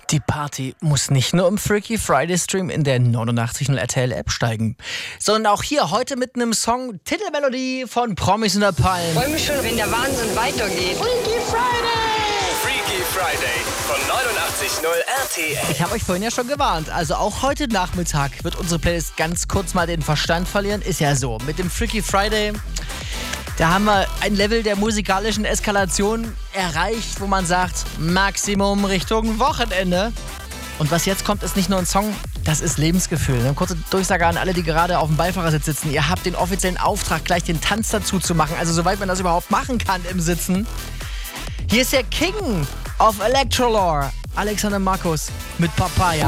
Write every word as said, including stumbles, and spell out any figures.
Die Party muss nicht nur im Freaky Friday Stream in der neunundachtzig Komma null R T L App steigen, sondern auch hier heute mit einem Song, Titelmelodie von Promis in der Palm. Ich freue mich schon, wenn der Wahnsinn weitergeht. Freaky Friday! Freaky Friday von neunundachtzig Komma null R T L. Ich habe euch vorhin ja schon gewarnt, also auch heute Nachmittag wird unsere Playlist ganz kurz mal den Verstand verlieren. Ist ja so, mit dem Freaky Friday, da haben wir ein Level der musikalischen Eskalation erreicht, wo man sagt, Maximum Richtung Wochenende. Und was jetzt kommt, ist nicht nur ein Song, das ist Lebensgefühl. Eine kurze Durchsage an alle, die gerade auf dem Beifahrersitz sitzen. Ihr habt den offiziellen Auftrag, gleich den Tanz dazu zu machen, also soweit man das überhaupt machen kann im Sitzen. Hier ist der King of Electrolore, Alexander Markus mit Papaya.